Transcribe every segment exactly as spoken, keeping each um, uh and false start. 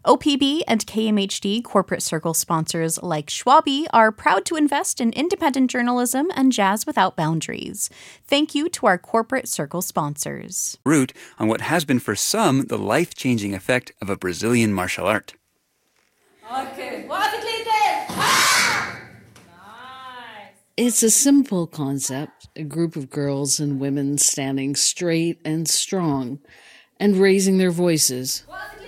O P B and K M H D corporate circle sponsors like Schwabi are proud to invest in independent journalism and jazz without boundaries. Thank you to our corporate circle sponsors. Root on what has been for some the life-changing effect of a Brazilian martial art. Okay. It's a simple concept, a group of girls and women standing straight and strong and raising their voices.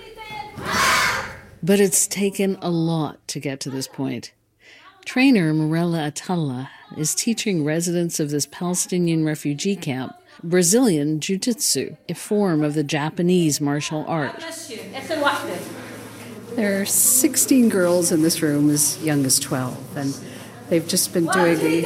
But it's taken a lot to get to this point. Trainer Mirella Atala is teaching residents of this Palestinian refugee camp Brazilian Jiu-Jitsu, a form of the Japanese martial art. There are sixteen girls in this room as young as twelve, and they've just been doing the...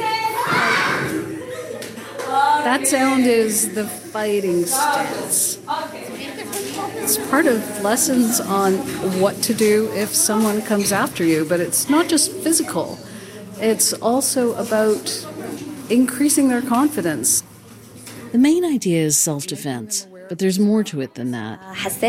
That sound is the fighting stance. It's part of lessons on what to do if someone comes after you, but it's not just physical. It's also about increasing their confidence. The main idea is self-defense, but there's more to it than that.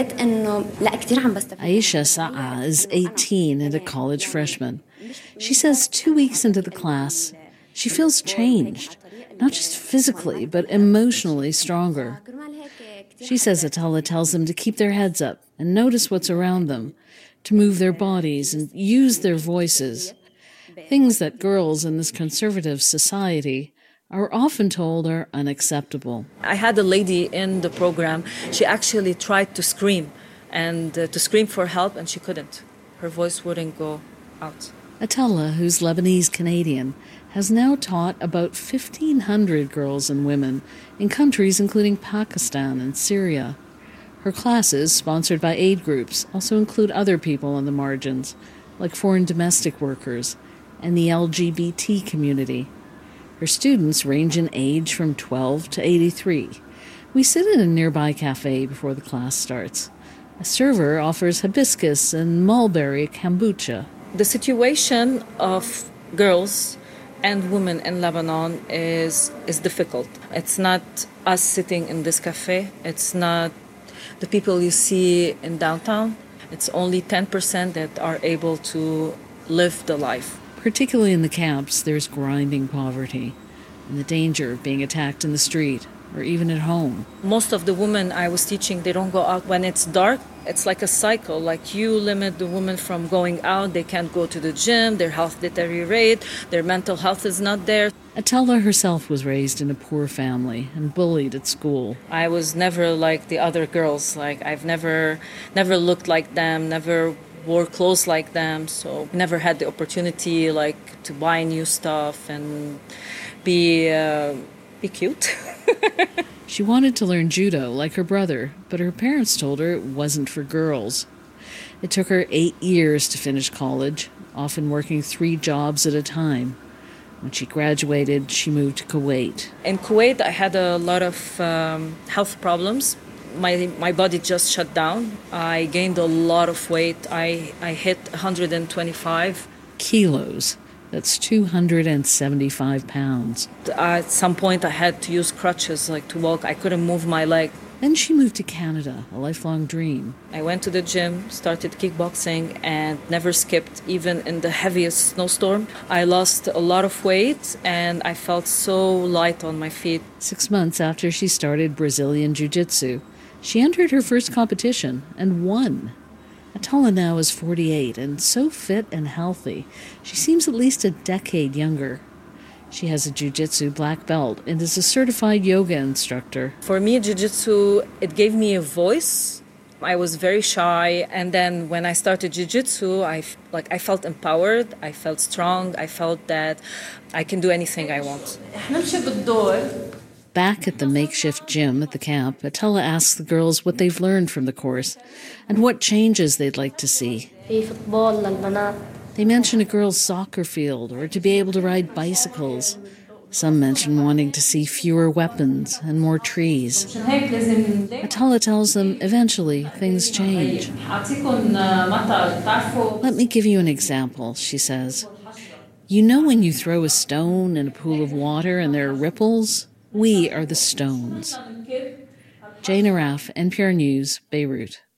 Aisha Sa'a is eighteen and a college freshman. She says two weeks into the class, she feels changed, not just physically, but emotionally stronger. She says Atala tells them to keep their heads up and notice what's around them, to move their bodies and use their voices, things that girls in this conservative society are often told are unacceptable. I had a lady in the program. She actually tried to scream and uh, to scream for help, and she couldn't. Her voice wouldn't go out. Atala, who's Lebanese-Canadian, has now taught about fifteen hundred girls and women in countries including Pakistan and Syria. Her classes, sponsored by aid groups, also include other people on the margins, like foreign domestic workers and the L G B T community. Her students range in age from twelve to eighty-three. We sit in a nearby cafe before the class starts. A server offers hibiscus and mulberry kombucha. The situation of girls and women in Lebanon is is difficult. It's not us sitting in this cafe. It's not the people you see in downtown. It's only ten percent that are able to live the life. Particularly in the camps, there's grinding poverty and the danger of being attacked in the street or even at home. Most of the women I was teaching, they don't go out when it's dark. It's like a cycle. Like you limit the women from going out. They can't go to the gym. Their health deteriorates. Their mental health is not there. Atala herself was raised in a poor family and bullied at school. I was never like the other girls. Like I've never, never looked like them, never wore clothes like them, so never had the opportunity like to buy new stuff and be uh, be cute. She wanted to learn judo like her brother, but her parents told her it wasn't for girls. It took her eight years to finish college, often working three jobs at a time. When she graduated, she moved to Kuwait. In Kuwait, I had a lot of um, health problems. My my body just shut down. I gained a lot of weight. I, I hit one hundred twenty-five kilos. That's two hundred seventy-five pounds. At some point, I had to use crutches, like to walk. I couldn't move my leg. Then she moved to Canada, a lifelong dream. I went to the gym, started kickboxing, and never skipped, even in the heaviest snowstorm. I lost a lot of weight, and I felt so light on my feet. Six months after she started Brazilian Jiu-Jitsu, she entered her first competition and won. Atala now is forty-eight and so fit and healthy. She seems at least a decade younger. She has a jiu-jitsu black belt and is a certified yoga instructor. For me, jiu-jitsu, it gave me a voice. I was very shy, and then when I started jiu-jitsu, I, like, I felt empowered, I felt strong, I felt that I can do anything I want. Back at the makeshift gym at the camp, Atala asks the girls what they've learned from the course and what changes they'd like to see. They mention a girls' soccer field or to be able to ride bicycles. Some mention wanting to see fewer weapons and more trees. Atala tells them eventually things change. Let me give you an example, she says. You know when you throw a stone in a pool of water and there are ripples? We are the stones. Jane Araf, N P R News, Beirut.